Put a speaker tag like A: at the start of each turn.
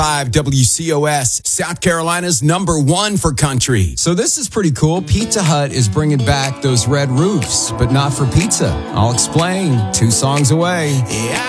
A: WCOS, South Carolina's #1 for country.
B: So this is pretty cool. Pizza Hut is bringing back those red roofs, but not for pizza. I'll explain. 2 songs away.
A: Yeah.